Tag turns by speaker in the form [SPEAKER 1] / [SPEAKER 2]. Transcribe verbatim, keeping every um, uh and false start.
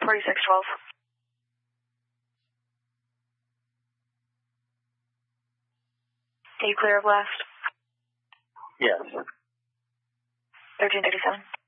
[SPEAKER 1] forty-six twelve. Are you clear of last?
[SPEAKER 2] Yes.
[SPEAKER 1] thirteen thirty-seven.